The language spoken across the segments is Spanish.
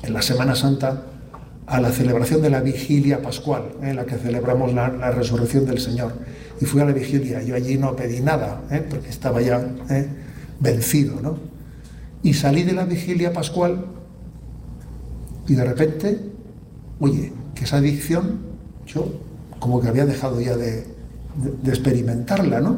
en la Semana Santa, a la celebración de la vigilia pascual, en la que celebramos la resurrección del Señor. Y fui a la vigilia, yo allí no pedí nada, porque estaba ya vencido, ¿no? Y salí de la vigilia pascual y de repente, oye, que esa adicción, yo como que había dejado ya de experimentarla, ¿no?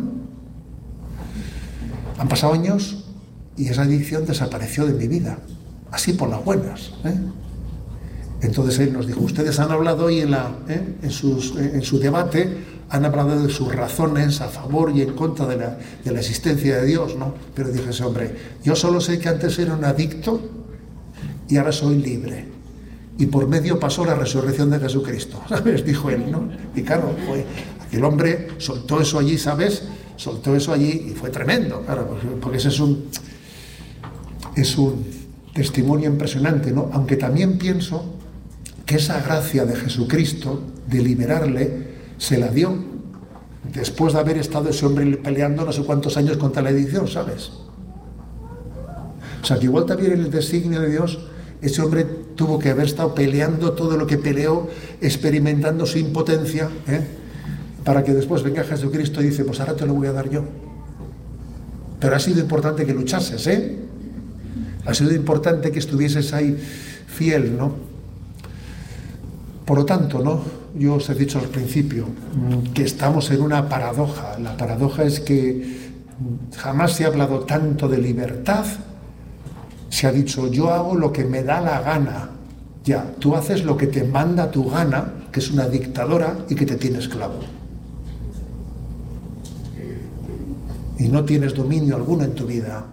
Han pasado años y esa adicción desapareció de mi vida, así por las buenas, Entonces él nos dijo, ustedes han hablado hoy en su debate, han hablado de sus razones a favor y en contra de la existencia de Dios, ¿no? Pero dije ese hombre, yo solo sé que antes era un adicto y ahora soy libre. Y por medio pasó la resurrección de Jesucristo, ¿sabes? Dijo él, ¿no? Y claro, aquel hombre soltó eso allí, ¿sabes? Soltó eso allí y fue tremendo, claro, porque ese es un testimonio impresionante, ¿no? Aunque también pienso que esa gracia de Jesucristo, de liberarle, se la dio después de haber estado ese hombre peleando no sé cuántos años contra la adicción, ¿sabes? O sea, que igual también en el designio de Dios, ese hombre tuvo que haber estado peleando todo lo que peleó, experimentando su impotencia, para que después venga Jesucristo y dice, pues ahora te lo voy a dar yo. Pero ha sido importante que luchases, ha sido importante que estuvieses ahí fiel, ¿no? Por lo tanto, ¿no? Yo os he dicho al principio que estamos en una paradoja. La paradoja es que jamás se ha hablado tanto de libertad. Se ha dicho, yo hago lo que me da la gana. Ya, tú haces lo que te manda tu gana, que es una dictadora y que te tiene esclavo. Y no tienes dominio alguno en tu vida.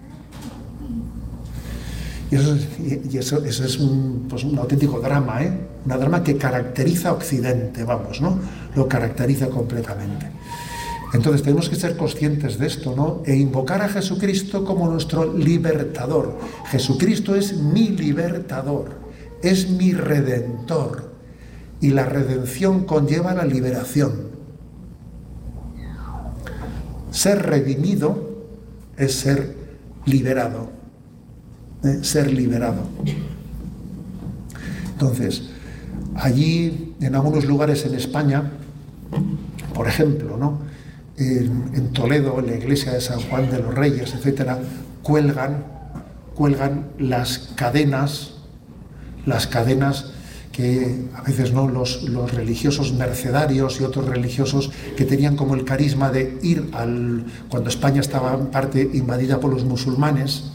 Y eso es un auténtico drama, un drama que caracteriza a Occidente, vamos, ¿no? Lo caracteriza completamente. Entonces tenemos que ser conscientes de esto, ¿no? E invocar a Jesucristo como nuestro libertador. Jesucristo es mi libertador, es mi redentor. Y la redención conlleva la liberación. Ser redimido es ser liberado. Ser liberado. Entonces, allí en algunos lugares en España, por ejemplo, ¿no? En Toledo, en la iglesia de San Juan de los Reyes, etcétera, cuelgan las cadenas que a veces no los religiosos mercedarios y otros religiosos que tenían como el carisma de ir cuando España estaba en parte invadida por los musulmanes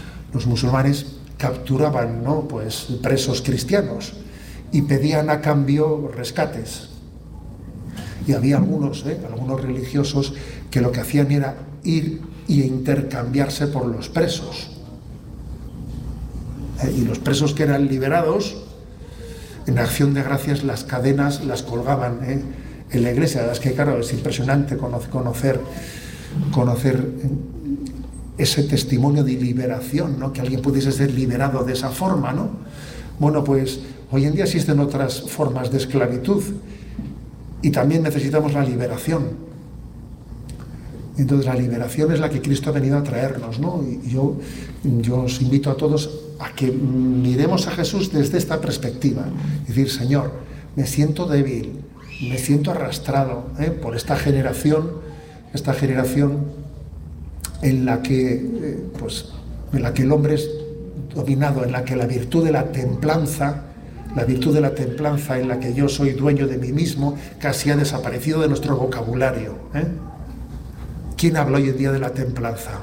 capturaban, ¿no? Pues presos cristianos y pedían a cambio rescates. Y había algunos religiosos que lo que hacían era ir e intercambiarse por los presos. Y los presos que eran liberados, en acción de gracias, las cadenas las colgaban en la iglesia. Es que, claro, es impresionante conocer ese testimonio de liberación, ¿no? Que alguien pudiese ser liberado de esa forma, ¿no? Bueno, pues hoy en día existen otras formas de esclavitud y también necesitamos la liberación. Entonces la liberación es la que Cristo ha venido a traernos, ¿no? Y yo os invito a todos a que miremos a Jesús desde esta perspectiva. Es decir, Señor, me siento débil, me siento arrastrado por esta generación en la que el hombre es dominado, en la que la virtud de la templanza en la que yo soy dueño de mí mismo, casi ha desaparecido de nuestro vocabulario. ¿Quién habla hoy en día de la templanza?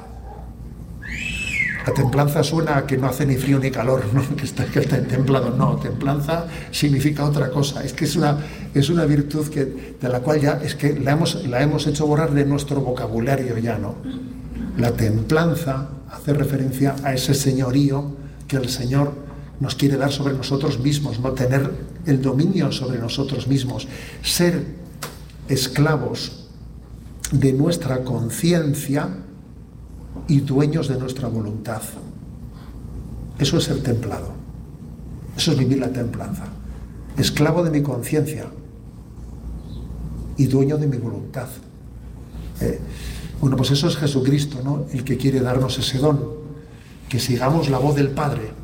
La templanza suena a que no hace ni frío ni calor, ¿no? que está templado. No, templanza significa otra cosa. Es que es una virtud de la cual ya es que la hemos hecho borrar de nuestro vocabulario ya, ¿no? La templanza hace referencia a ese señorío que el Señor nos quiere dar sobre nosotros mismos, no tener el dominio sobre nosotros mismos, ser esclavos de nuestra conciencia y dueños de nuestra voluntad. Eso es ser templado. Eso es vivir la templanza. Esclavo de mi conciencia y dueño de mi voluntad. Bueno, pues eso es Jesucristo, ¿no? El que quiere darnos ese don, que sigamos la voz del Padre.